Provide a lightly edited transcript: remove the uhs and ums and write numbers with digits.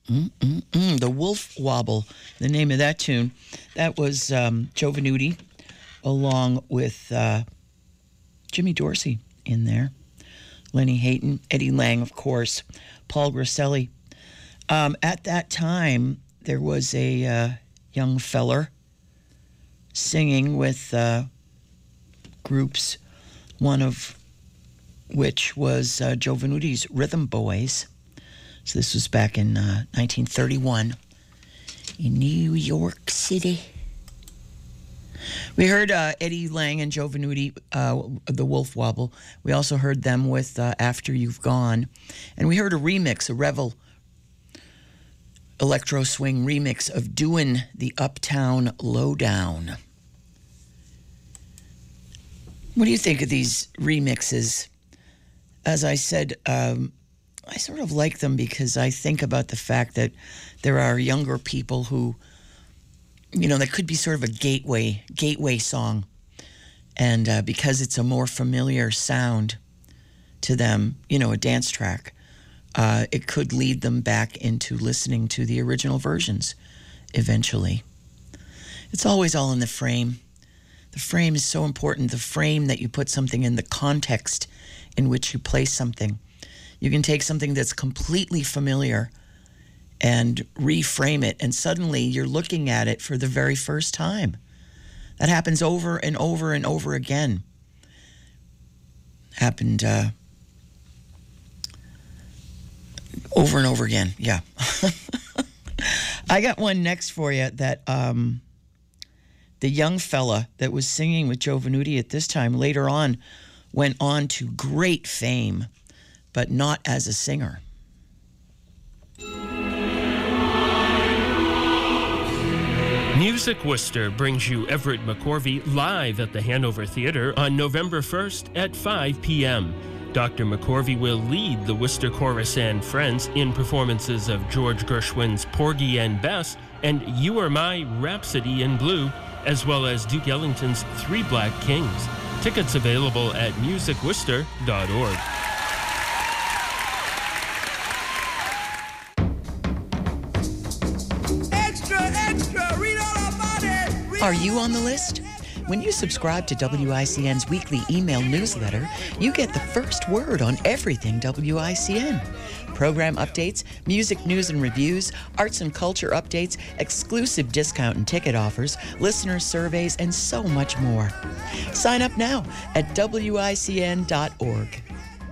The Wolf Wobble, the name of that tune. That was Joe Venuti along with Jimmy Dorsey in there. Lenny Hayton, Eddie Lang, of course, Paul Grasselli. At that time, there was a young feller singing with groups, one of which was Joe Venuti's Rhythm Boys. So this was back in 1931 in New York City. We heard Eddie Lang and Joe Venuti, the Wolf Wobble. We also heard them with After You've Gone. And we heard a remix, a Revel electro swing remix of Doin' the Uptown Lowdown. What do you think of these remixes? As I said, I sort of like them because I think about the fact that there are younger people who, that could be sort of a gateway song. And because it's a more familiar sound to them, a dance track, it could lead them back into listening to the original versions eventually. It's always all in the frame. The frame is so important. The frame that you put something in, the context in which you place something. You can take something that's completely familiar and reframe it, and suddenly you're looking at it for the very first time. That happens over and over and over again. Happened over and over again, yeah. I got one next for you that the young fella that was singing with Joe Venuti at this time later on went on to great fame, but not as a singer. Music Worcester brings you Everett McCorvey live at the Hanover Theatre on November 1st at 5 p.m. Dr. McCorvey will lead the Worcester Chorus and Friends in performances of George Gershwin's Porgy and Bess and You Are My Rhapsody in Blue, as well as Duke Ellington's Three Black Kings. Tickets available at musicworcester.org. Are you on the list? When you subscribe to WICN's weekly email newsletter, you get the first word on everything WICN. Program updates, music news and reviews, arts and culture updates, exclusive discount and ticket offers, listener surveys, and so much more. Sign up now at WICN.org.